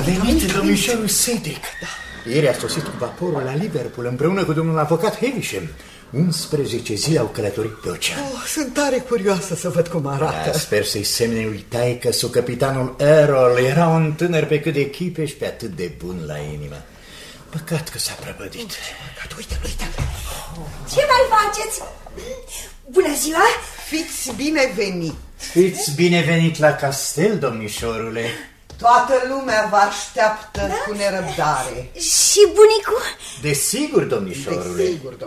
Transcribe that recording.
venit domnișorul Cedric. Ieri a sosit cu vaporul la Liverpool împreună cu domnul avocat Havisham. 11 zile au călătorit pe ocean. Sunt tare curioasă să văd cum arată. Da, sper să-i semne lui taică su capitanul Errol. Era un tânăr pe cât de chipe și pe atât de bun la inimă. Păcat că s-a prăpădit. Uite. Ce mai faceți? Bună ziua! Fiți binevenit. Fiți binevenit la castel, domnișorule. Toată lumea vă așteaptă cu nerăbdare. Și bunicul? Desigur, domnișorule. Desigur,